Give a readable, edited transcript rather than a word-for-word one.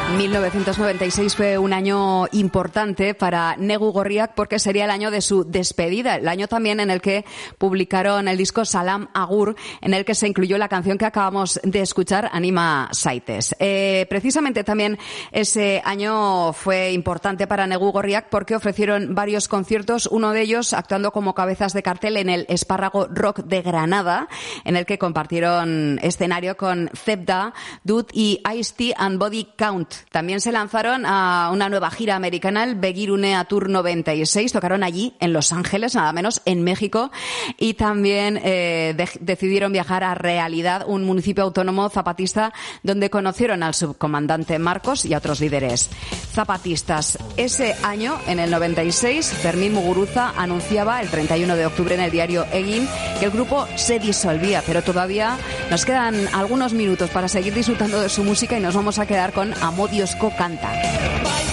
1996 fue un año importante para Negu Gorriak porque sería el año de su despedida, el año también en el que publicaron el disco Salam Agur, en el que se incluyó la canción que acabamos de escuchar, Anima Saites. Precisamente también ese año fue importante para Negu Gorriak porque ofrecieron varios conciertos, uno de ellos actuando como cabezas de cartel en el Espárrago Rock de Granada, en el que compartieron escenario con Zebda, Dude y Ice-T and Body Count. También se lanzaron a una nueva gira americana, el Begirunea Tour 96. Tocaron allí, en Los Ángeles, nada menos, en México. Y también decidieron viajar a Realidad, un municipio autónomo zapatista, donde conocieron al subcomandante Marcos y a otros líderes zapatistas. Ese año, en el 96, Fermín Muguruza anunciaba el 31 de octubre en el diario Egin que el grupo se disolvía, pero todavía nos quedan algunos minutos para seguir disfrutando de su música y nos vamos a quedar con Amodiozko Kanta.